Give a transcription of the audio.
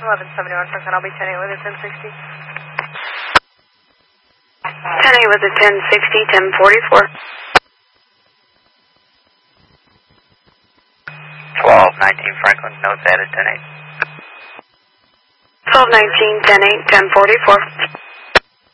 1171 Franklin, I'll be 10-8 with a 1060. 10-8 with a 1060, 1044. 1219 Franklin, notes added 10-8. 1219, 10-8, 1044.